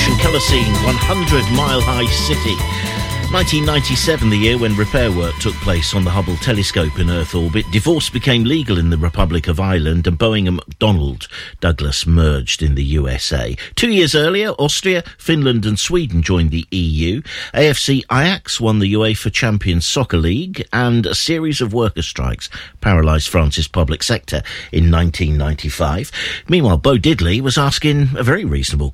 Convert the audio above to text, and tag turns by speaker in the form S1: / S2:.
S1: Ocean Colour Scene, 100 Mile High City. 1997, the year when repair work took place on the Hubble telescope in Earth orbit. Divorce became legal in the Republic of Ireland and Boeing and McDonnell Douglas merged in the USA. 2 years earlier, Austria, Finland and Sweden joined the EU. AFC Ajax won the UEFA Champions Soccer League, and a series of worker strikes paralysed France's public sector in 1995. Meanwhile, Bo Diddley was asking a very reasonable